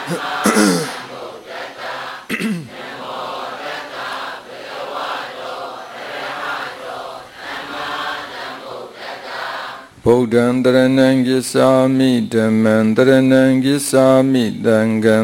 ဗုဒ္ဓံတရဏံဂစ္ဆာမိဓမ္မံတရဏံဂစ္ဆာမိသံဃံ